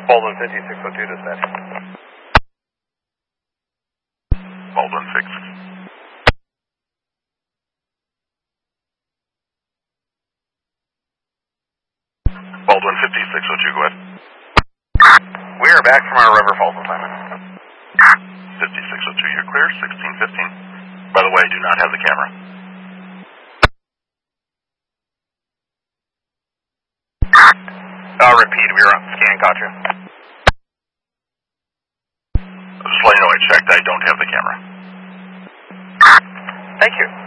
Baldwin 5602 dispatch. Baldwin 6. Baldwin 5602, go ahead. We are back from our River Falls assignment. 5602, you're clear. 1615. By the way, I do not have the camera. Repeat, we were on scan, caught you. Just letting you know I checked, I don't have the camera. Thank you.